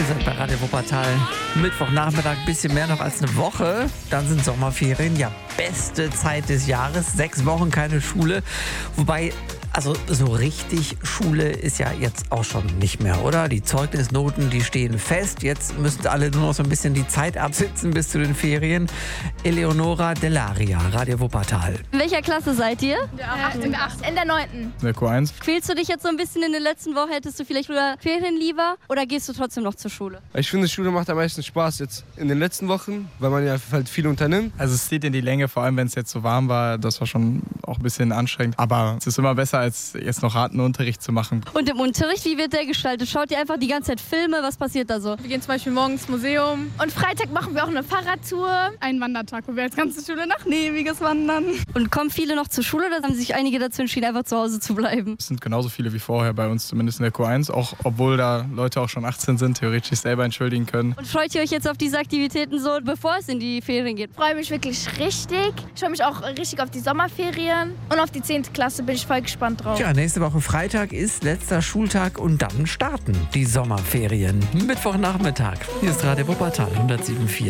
Ihr seid bei Radio Wuppertal. Mittwochnachmittag, ein bisschen mehr noch als eine Woche. Dann sind Sommerferien. Ja, beste Zeit des Jahres. 6 Wochen keine Schule. Wobei, also so richtig Schule ist ja jetzt auch schon nicht mehr, oder? Die Zeugnisnoten, die stehen fest. Jetzt müssen alle nur noch so ein bisschen die Zeit absitzen bis zu den Ferien. Eleonora Delaria, Radio Wuppertal. In welcher Klasse seid ihr? In der 9. In der Q1. Quälst du dich jetzt so ein bisschen in den letzten Wochen? Hättest du vielleicht lieber Ferien lieber oder gehst du trotzdem noch zur Schule? Ich finde, Schule macht am meisten Spaß jetzt in den letzten Wochen, weil man ja halt viel unternimmt. Also es zieht in die Länge, vor allem wenn es jetzt so warm war. Das war schon auch ein bisschen anstrengend. Aber es ist immer besser, als jetzt noch harten Unterricht zu machen. Und im Unterricht, wie wird der gestaltet? Schaut ihr einfach die ganze Zeit Filme? Was passiert da so? Wir gehen zum Beispiel morgens ins Museum. Und Freitag machen wir auch eine Fahrradtour. Einen Wandertag, wo wir als ganze Schule nach Neviges wandern. Und kommen viele noch zur Schule oder haben sich einige dazu entschieden, einfach zu Hause zu bleiben? Es sind genauso viele wie vorher bei uns, zumindest in der Q1. Auch obwohl da Leute auch schon 18 sind, theoretisch sich selber entschuldigen können. Und freut ihr euch jetzt auf diese Aktivitäten so, bevor es in die Ferien geht? Ich freue mich wirklich richtig. Ich freue mich auch richtig auf die Sommerferien. Und auf die 10. Klasse bin ich voll gespannt drauf. Tja, nächste Woche Freitag ist letzter Schultag und dann starten die Sommerferien. Mittwochnachmittag. Hier ist Radio Wuppertal 107.4.